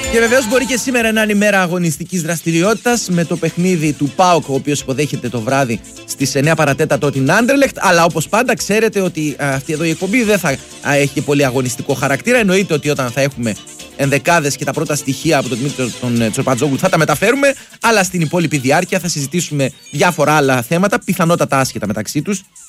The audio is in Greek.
Και βεβαίως μπορεί και σήμερα να είναι ημέρα αγωνιστικής δραστηριότητας με το παιχνίδι του ΠΑΟΚ, ο οποίος υποδέχεται το βράδυ στις 9 παρατέτατο την Άντερλεχτ. Αλλά όπως πάντα ξέρετε ότι αυτή εδώ η εκπομπή δεν θα έχει πολύ αγωνιστικό χαρακτήρα. Εννοείται ότι όταν θα έχουμε ενδεκάδες και τα πρώτα στοιχεία από τον Δημήτρη τον Τσορπατζόγλου θα τα μεταφέρουμε. Αλλά στην υπόλοιπη διάρκεια θα συζητήσουμε διάφορα άλλα θέματα, πιθανότατα άσχετα μεταξύ τους.